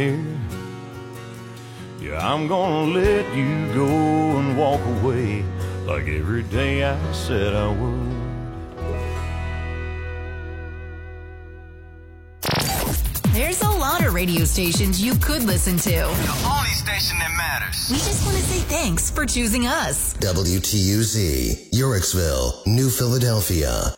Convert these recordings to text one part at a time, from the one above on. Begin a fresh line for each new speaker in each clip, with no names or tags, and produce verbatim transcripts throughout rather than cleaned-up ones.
Yeah, I'm gonna let you go and walk away like every day I said I would.
There's a lot of radio stations you could listen to.
The only station that matters.
We just want to say thanks for choosing us.
W T U Z, Yorksville, New Philadelphia.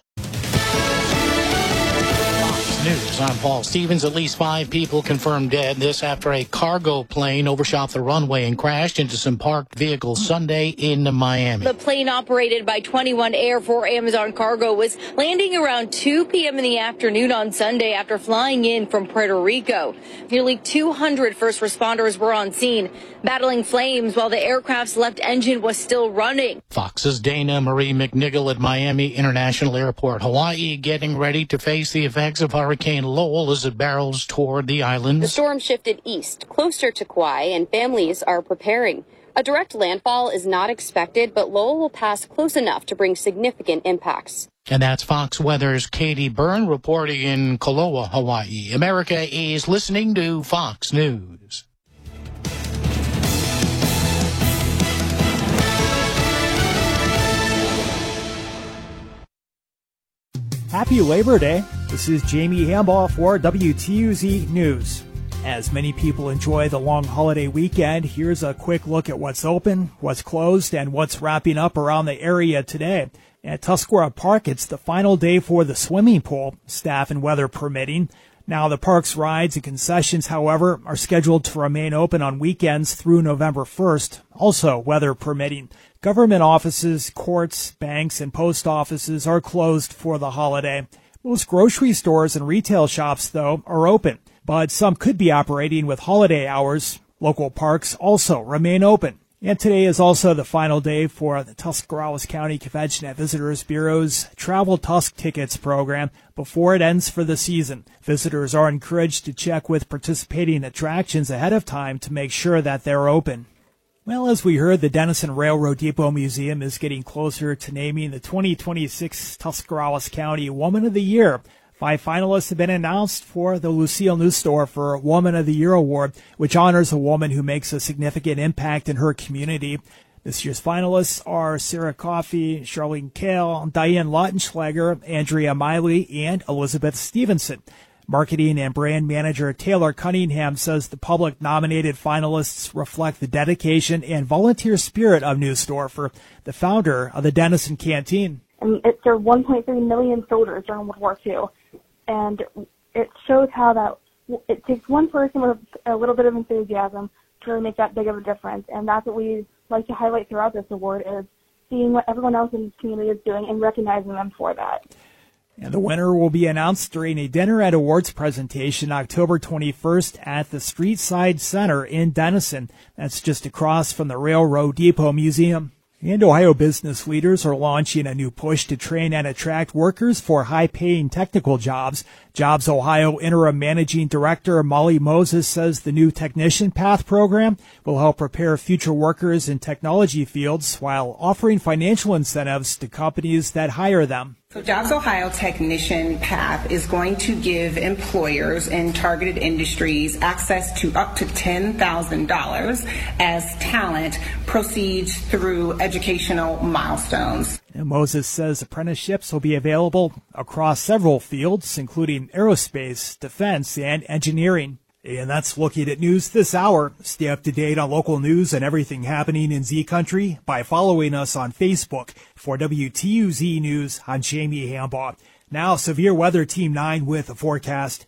News. I'm Paul Stevens. At least five people confirmed dead. This after a cargo plane overshot the runway and crashed into some parked vehicles Sunday in Miami.
The plane operated by twenty-one Air for Amazon Cargo was landing around two p.m. in the afternoon on Sunday after flying in from Puerto Rico. Nearly two hundred first responders were on scene, battling flames while the aircraft's left engine was still running.
Fox's Dana Marie McNichol at Miami International Airport. Hawaii getting ready to face the effects of Hurricane Lowell as it barrels toward the islands.
The storm shifted east, closer to Kauai, and families are preparing. A direct landfall is not expected, but Lowell will pass close enough to bring significant impacts.
And that's Fox Weather's Katie Byrne reporting in Koloa, Hawaii. America is listening to Fox News.
Happy Labor Day. This is Jamie Hambaugh for W T U Z News. As many people enjoy the long holiday weekend, here's a quick look at what's open, what's closed, and what's wrapping up around the area today. At Tuscarora Park, it's the final day for the swimming pool, staff and weather permitting. Now, the park's rides and concessions, however, are scheduled to remain open on weekends through November first, also weather permitting. Government offices, courts, banks, and post offices are closed for the holiday. Most grocery stores and retail shops, though, are open, but some could be operating with holiday hours. Local parks also remain open. And today is also the final day for the Tuscarawas County Convention and Visitors Bureau's Travel Tusk Tickets program before it ends for the season. Visitors are encouraged to check with participating attractions ahead of time to make sure that they're open. Well, as we heard, the Denison Railroad Depot Museum is getting closer to naming the twenty twenty-six Tuscarawas County Woman of the Year. Five finalists have been announced for the Lucille Neusdorfer Woman of the Year Award, which honors a woman who makes a significant impact in her community. This year's finalists are Sarah Coffey, Charlene Kale, Diane Lautenschlager, Andrea Miley, and Elizabeth Stevenson. Marketing and brand manager Taylor Cunningham says the public-nominated finalists reflect the dedication and volunteer spirit of Neusdorfer, the founder of the Denison Canteen.
I mean, it served one point three million soldiers during World War Two, and it shows how that it takes one person with a little bit of enthusiasm to really make that big of a difference, and that's what we like to highlight throughout this award, is seeing what everyone else in the community is doing and recognizing them for that.
And the winner will be announced during a dinner and awards presentation October twenty-first at the Streetside Center in Denison. That's just across from the Railroad Depot Museum. And Ohio business leaders are launching a new push to train and attract workers for high-paying technical jobs. Jobs Ohio Interim Managing Director Molly Moses says the new Technician Path program will help prepare future workers in technology fields while offering financial incentives to companies that hire them.
So Jobs Ohio Technician Path is going to give employers in targeted industries access to up to ten thousand dollars as talent proceeds through educational milestones.
And Moses says apprenticeships will be available across several fields, including aerospace, defense, and engineering. And that's looking at news this hour. Stay up to date on local news and everything happening in Z Country by following us on Facebook. For W T U Z News, I'm Jamie Hambaugh. Now, Severe Weather Team nine with a forecast.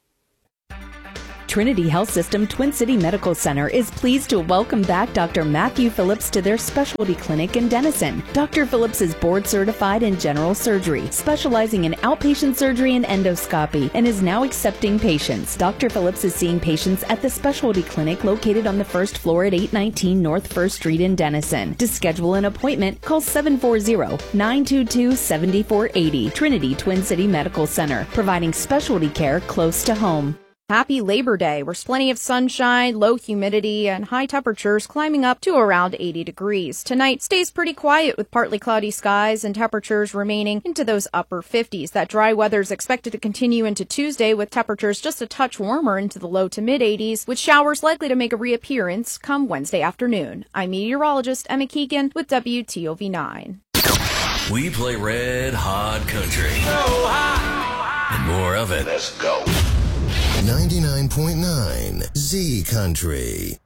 Trinity Health System Twin City Medical Center is pleased to welcome back Doctor Matthew Phillips to their specialty clinic in Denison. Doctor Phillips is board certified in general surgery, specializing in outpatient surgery and endoscopy, and is now accepting patients. Doctor Phillips is seeing patients at the specialty clinic located on the first floor at eight nineteen North First Street in Denison. To schedule an appointment, call seven four zero, nine two two, seven four eight zero. Trinity Twin City Medical Center, providing specialty care close to home.
Happy Labor Day. There's plenty of sunshine, low humidity, and high temperatures climbing up to around eighty degrees. Tonight stays pretty quiet with partly cloudy skies and temperatures remaining into those upper fifties. That dry weather is expected to continue into Tuesday with temperatures just a touch warmer into the low to mid eighties, with showers likely to make a reappearance come Wednesday afternoon. I'm meteorologist Emma Keegan with W T O V nine.
We play red hot country. So hot. And more of it. Let's go.
ninety-nine point nine Z Country.